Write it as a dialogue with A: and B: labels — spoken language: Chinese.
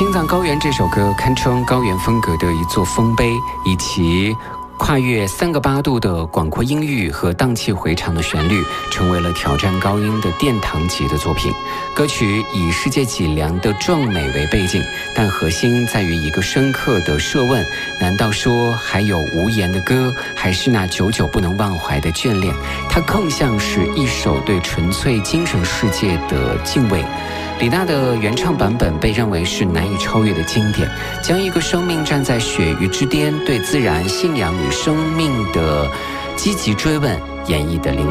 A: 青藏高原》这首歌堪称高原风格的一座丰碑，以其跨越3个8度的广阔音域和荡气回肠的旋律，成为了挑战高音的殿堂级的作品。歌曲以世界脊梁的壮美为背景，但核心在于一个深刻的设问：难道说还有无言的歌，还是那久久不能忘怀的眷恋？它更像是一首对纯粹精神世界的敬畏。李娜的原唱版本被认为是难以超越的经典，将一个生命站在雪域之巅，对自然、信仰与生命的积极追问演绎的淋